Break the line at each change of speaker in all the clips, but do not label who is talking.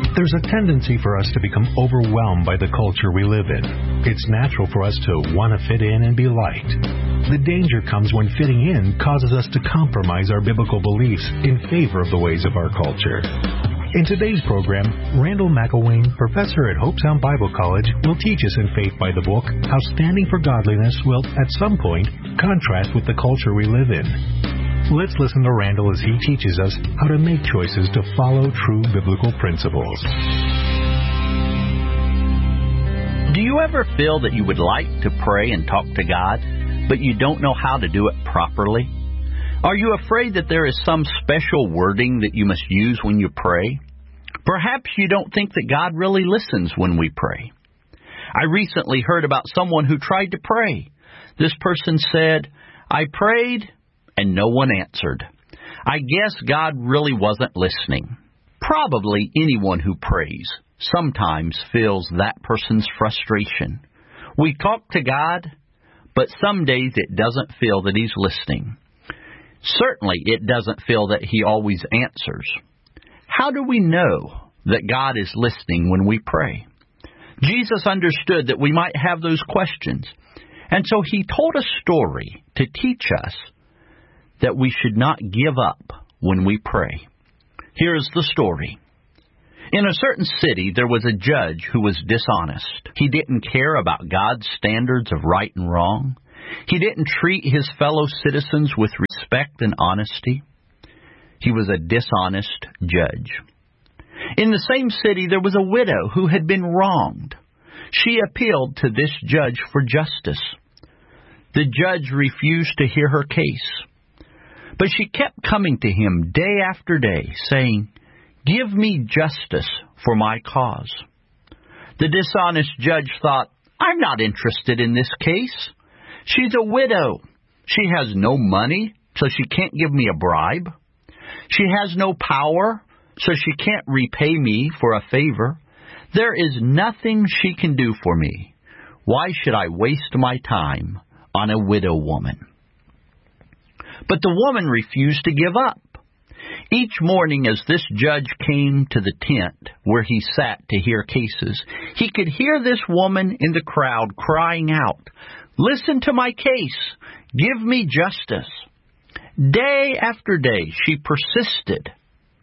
There's a tendency for us to become overwhelmed by the culture we live in. It's natural for us to want to fit in and be liked. The danger comes when fitting in causes us to compromise our biblical beliefs in favor of the ways of our culture. In today's program, Randall McElwain, professor at Hope Sound Bible College, will teach us in Faith by the Book how standing for godliness will, at some point, contrast with the culture we live in. Let's listen to Randall as he teaches us how to make choices to follow true biblical principles.
Do you ever feel that you would like to pray and talk to God, but you don't know how to do it properly? Are you afraid that there is some special wording that you must use when you pray? Perhaps you don't think that God really listens when we pray. I recently heard about someone who tried to pray. This person said, "I prayed, and no one answered. I guess God really wasn't listening." Probably anyone who prays sometimes feels that person's frustration. We talk to God, but some days it doesn't feel that He's listening. Certainly it doesn't feel that He always answers. How do we know that God is listening when we pray? Jesus understood that we might have those questions, and so He told a story to teach us that we should not give up when we pray. Here is the story. In a certain city, there was a judge who was dishonest. He didn't care about God's standards of right and wrong. He didn't treat his fellow citizens with respect and honesty. He was a dishonest judge. In the same city, there was a widow who had been wronged. She appealed to this judge for justice. The judge refused to hear her case. But she kept coming to him day after day, saying, "Give me justice for my cause." The dishonest judge thought, "I'm not interested in this case. She's a widow. She has no money, so she can't give me a bribe. She has no power, so she can't repay me for a favor. There is nothing she can do for me. Why should I waste my time on a widow woman?" But the woman refused to give up. Each morning as this judge came to the tent where he sat to hear cases, he could hear this woman in the crowd crying out, "Listen to my case. Give me justice." Day after day, she persisted.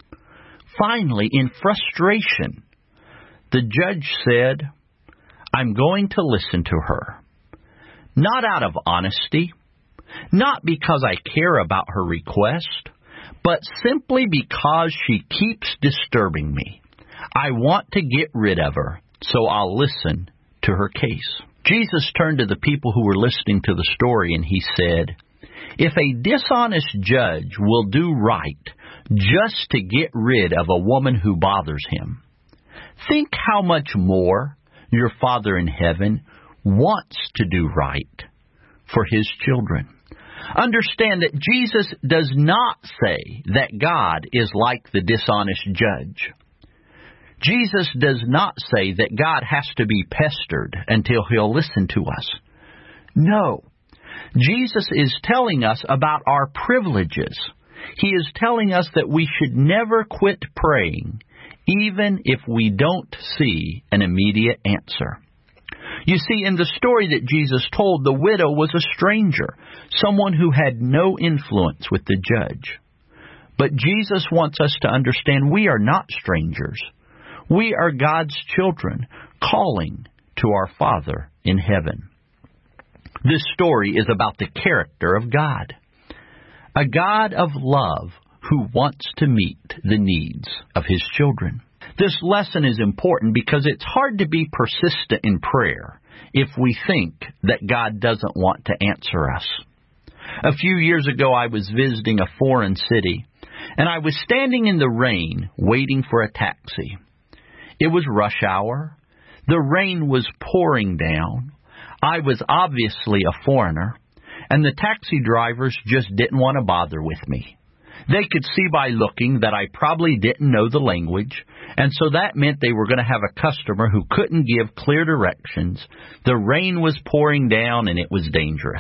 Finally, in frustration, the judge said, "I'm going to listen to her. Not out of honesty, not because I care about her request, but simply because she keeps disturbing me. I want to get rid of her, so I'll listen to her case." Jesus turned to the people who were listening to the story and He said, "If a dishonest judge will do right just to get rid of a woman who bothers him, think how much more your Father in heaven wants to do right for His children." Understand that Jesus does not say that God is like the dishonest judge. Jesus does not say that God has to be pestered until He'll listen to us. No. Jesus is telling us about our privileges. He is telling us that we should never quit praying, even if we don't see an immediate answer. You see, in the story that Jesus told, the widow was a stranger, someone who had no influence with the judge. But Jesus wants us to understand we are not strangers. We are God's children, calling to our Father in heaven. This story is about the character of God, a God of love who wants to meet the needs of His children. This lesson is important because it's hard to be persistent in prayer if we think that God doesn't want to answer us. A few years ago, I was visiting a foreign city, and I was standing in the rain waiting for a taxi. It was rush hour. The rain was pouring down. I was obviously a foreigner, and the taxi drivers just didn't want to bother with me. They could see by looking that I probably didn't know the language, and so that meant they were going to have a customer who couldn't give clear directions. The rain was pouring down, and it was dangerous.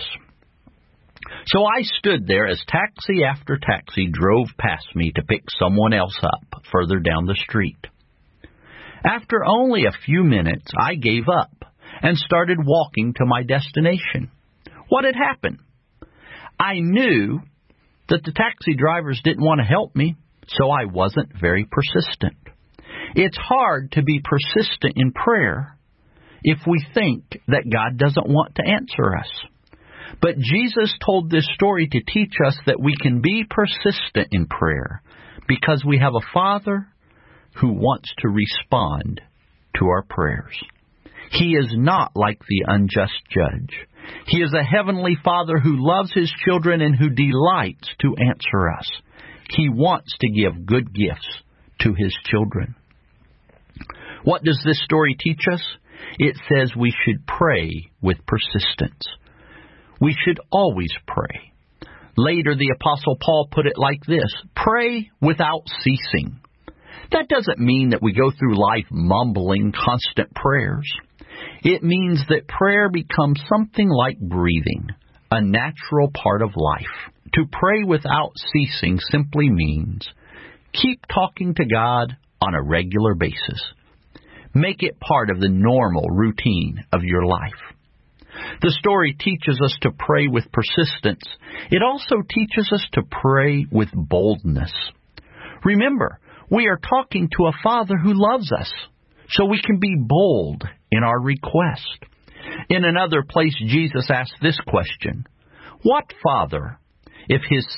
So I stood there as taxi after taxi drove past me to pick someone else up further down the street. After only a few minutes, I gave up and started walking to my destination. What had happened? I knew that the taxi drivers didn't want to help me, so I wasn't very persistent. It's hard to be persistent in prayer if we think that God doesn't want to answer us. But Jesus told this story to teach us that we can be persistent in prayer because we have a Father who wants to respond to our prayers. He is not like the unjust judge. He is a heavenly Father who loves His children and who delights to answer us. He wants to give good gifts to His children. What does this story teach us? It says we should pray with persistence. We should always pray. Later, the Apostle Paul put it like this: pray without ceasing. That doesn't mean that we go through life mumbling constant prayers. It means that prayer becomes something like breathing, a natural part of life. To pray without ceasing simply means keep talking to God on a regular basis. Make it part of the normal routine of your life. The story teaches us to pray with persistence. It also teaches us to pray with boldness. Remember, we are talking to a Father who loves us, so we can be bold in our request. In another place, Jesus asked this question: what father, if his